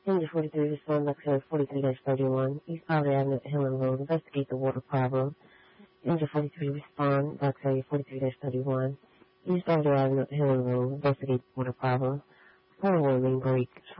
Danger 43, respond Luxury 43-31, East Poverty Avenue, Helen Road, investigate the water problem. Danger 43, respond Luxury 43-31, East Poverty Avenue, Helen Road, investigate the water problem. Portable main break.